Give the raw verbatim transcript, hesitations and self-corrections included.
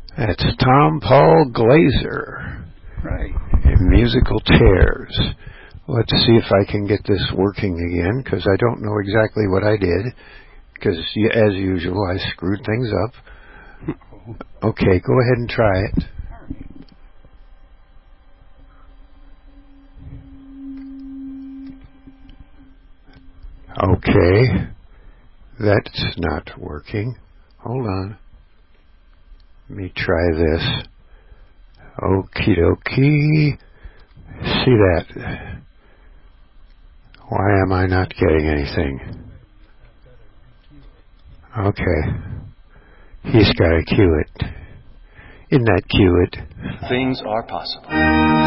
That's Tom Paul Glaser. Right. Musical Tears. Let's see if I can get this working again, because I don't know exactly what I did, because as usual I screwed things up. Okay, go ahead and try it. Okay, that's not working. Hold on. Let me try this. Okie dokie. See that? Why am I not getting anything? Okay. He's got to cue it. Isn't that cue it? Things are possible.